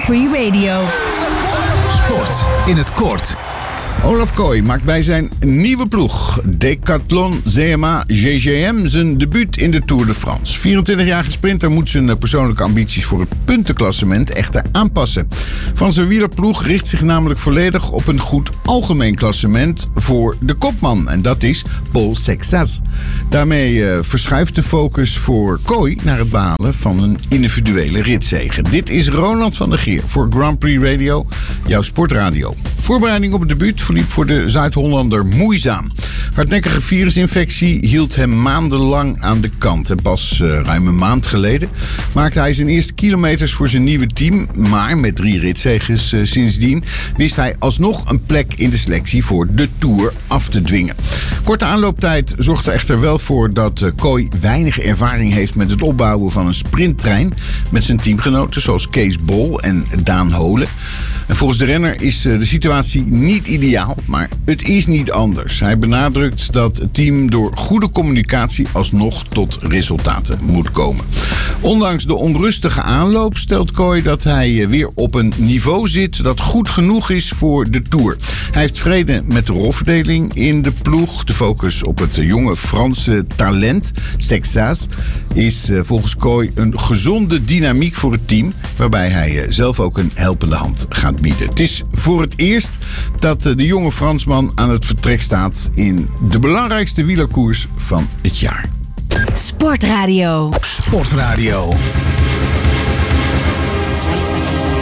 Prix Radio. Sport in het kort. Olaf Kooi maakt bij zijn nieuwe ploeg Decathlon CMA GGM zijn debuut in de Tour de France. 24-jarige sprinter moet zijn persoonlijke ambities voor het puntenklassement echter aanpassen. Van zijn wielerploeg richt zich namelijk volledig op een goed algemeen klassement voor de kopman. En dat is Paul Sexas. Daarmee verschuift de focus voor Kooi naar het behalen van een individuele ritzege. Dit is Ronald van der Geer voor Grand Prix Radio, jouw sportradio. Voorbereiding op het debuut verliep voor de Zuid-Hollander moeizaam. Hardnekkige virusinfectie hield hem maandenlang aan de kant. En pas ruim een maand geleden maakte hij zijn eerste kilometers voor zijn nieuwe team. Maar met 3 ritzeges sindsdien wist hij alsnog een plek in de selectie voor de Tour af te dwingen. Korte aanlooptijd zorgt er echter wel voor dat Kooi weinig ervaring heeft met het opbouwen van een sprinttrein met zijn teamgenoten zoals Kees Bol en Daan Holen. En volgens de renner is de situatie niet ideaal, maar het is niet anders. Hij benadrukt dat het team door goede communicatie alsnog tot resultaten moet komen. Ondanks de onrustige aanloop stelt Kooi dat hij weer op een niveau zit dat goed genoeg is voor de Tour. Hij heeft vrede met de rolverdeling in de ploeg. De focus op het jonge Franse talent, Sexas, is volgens Kooi een gezonde dynamiek voor het team, waarbij hij zelf ook een helpende hand gaat bieden. Het is voor het eerst dat de jonge Fransman aan het vertrek staat in de belangrijkste wielerkoers van het jaar. Sportradio. Sportradio.